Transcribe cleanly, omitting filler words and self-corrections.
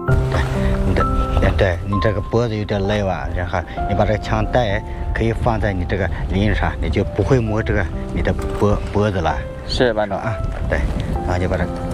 你这个脖子有点累吧？然后你把这个枪带可以放在你这个领上，你就不会摸这个你的脖子了。 是班长啊，对，然后就把这